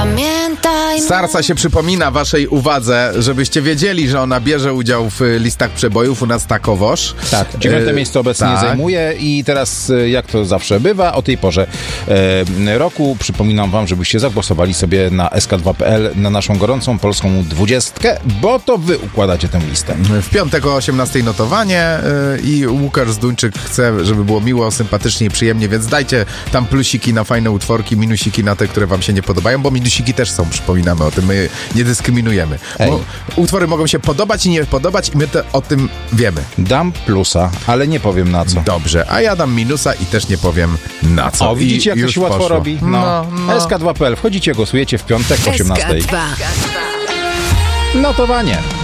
Sarsa się przypomina waszej uwadze, żebyście wiedzieli, że ona bierze udział w listach przebojów u nas takowoż. Tak, 9. miejsce obecnie tak. zajmuje i teraz, jak to zawsze bywa, o tej porze roku przypominam wam, żebyście zagłosowali sobie na sk2.pl na naszą gorącą polską 20, bo to wy układacie tę listę. W piątek o 18 notowanie i Łukasz Zduńczyk chce, żeby było miło, sympatycznie i przyjemnie, więc dajcie tam plusiki na fajne utworki, minusiki na te, które wam się nie podobają, bo minusiki też są, przypominamy o tym, my nie dyskryminujemy. Bo utwory mogą się podobać i nie podobać i my o tym wiemy. Dam plusa, ale nie powiem na co. Dobrze, a ja dam minusa i też nie powiem na co. O, widzicie, jak to się łatwo robi? No. sk2.pl. Wchodzicie, głosujecie w piątek o 18. SK2. Notowanie.